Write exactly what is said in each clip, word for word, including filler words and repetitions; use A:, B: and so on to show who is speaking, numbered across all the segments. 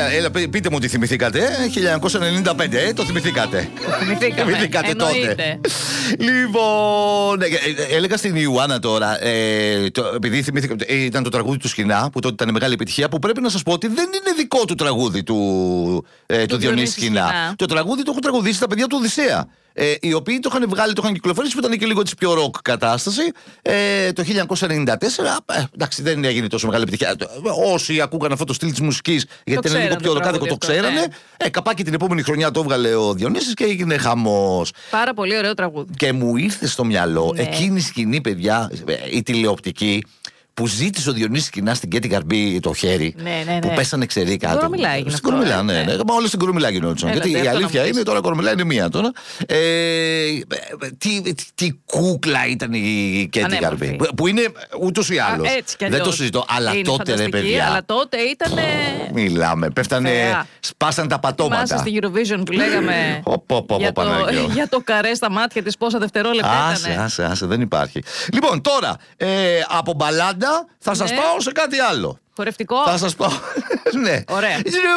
A: Έλα, έλα, πείτε μου τι θυμηθήκατε. χίλια εννιακόσια ενενήντα πέντε, ε, το θυμηθήκατε.
B: Θυμηθήκαμε.
A: Θυμηθήκατε τότε. Λοιπόν, έλεγα στην Ιουάννα τώρα, ε, το, επειδή θυμήθηκα, ήταν το τραγούδι του Σκινά, που τότε ήταν μεγάλη επιτυχία, που πρέπει να σας πω ότι δεν είναι δικό του τραγούδι του, ε, του, του Διονύση Σκινά. Το τραγούδι το έχουν τραγουδήσει τα παιδιά του Οδυσσέα. Ε, οι οποίοι το είχαν βγάλει, το είχαν κυκλοφορήσει, που ήταν και λίγο της πιο ροκ κατάσταση. Ε, το χίλια εννιακόσια ενενήντα τέσσερα, ε, εντάξει, δεν έγινε τόσο μεγάλη επιτυχία. Όσοι ακούγαν αυτό το στυλ της μουσικής, γιατί ήταν λίγο πιο ροκάδικο, το ξέρανε. Ναι. Ε, καπάκι την επόμενη χρονιά το έβγαλε ο Διονύσης και έγινε χαμός.
B: Πάρα πολύ ωραίο τραγούδι.
A: Και μου ήρθε στο μυαλό, ναι, εκείνη η σκηνή, παιδιά, η τηλεοπτική, που ζήτησε ο Διονύσης Σκινά στην Κέτη Καρμπή το χέρι.
B: Ναι, ναι, ναι.
A: Που πέσανε ξεροί κάτω.
B: Κορομιλά έγινε.
A: Στην Κορομιλά, ναι. ναι. ναι. Μα όλα στην Κορομιλά γινόντουσαν. Γιατί η αλήθεια είναι, τώρα Κορομιλά είναι μία τώρα. Ε, τι, τι, τι κούκλα ήταν η Κέτη Καρμπή. Που, που είναι ούτως ή άλλως. Δεν το συζητώ. Αλλά τότε, ρε παιδιά.
B: Αλλά τότε ήταν.
A: Μιλάμε. Πέφτανε. Σπάσαν τα πατώματα.
B: Θυμάσαι στην Eurovision που λέγαμε. Για το καρέ στα μάτια της πόσα δευτερόλεπτα ήταν.
A: Άσε, άσε, δεν υπάρχει. Λοιπόν, τώρα από μπαλάντα θα σας ναι. πάω σε κάτι άλλο.
B: Χορευτικό.
A: Θα σας πάω. Ναι.
B: Ωραία.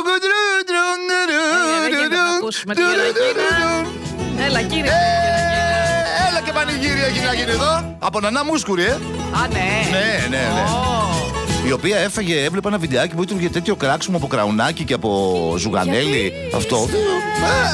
B: Έλα, κύριε.
A: Έλα και πανηγύρι έχει να γίνει εδώ. Από Νανά Μούσκουρη, ε.
B: Α, ναι.
A: Ναι, ναι, ναι. Η οποία έφαγε, έβλεπα ένα βιντεάκι που ήταν για τέτοιο κράξιμο από Κραουνάκι και από Ζουγανέλη. Αυτό.